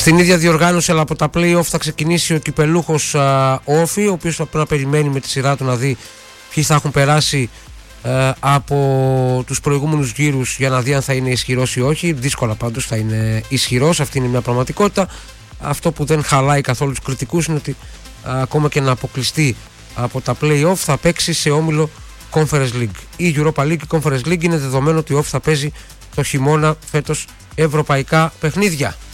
Στην ίδια διοργάνωση, αλλά από τα play-off, θα ξεκινήσει ο κυπελούχος Όφη, ο οποίος θα πρέπει να περιμένει με τη σειρά του να δει ποιοι θα έχουν περάσει από τους προηγούμενους γύρους για να δει αν θα είναι ισχυρός ή όχι. Δύσκολα πάντως θα είναι ισχυρός, αυτή είναι μια πραγματικότητα. Αυτό που δεν χαλάει καθόλου τους κριτικούς είναι ότι ακόμα και να αποκλειστεί από τα play-off θα παίξει σε όμιλο Conference League. Η Europa League και η Conference League είναι δεδομένο ότι ο Όφη θα παίζει το χειμώνα φέτος ευρωπαϊκά παιχνίδια.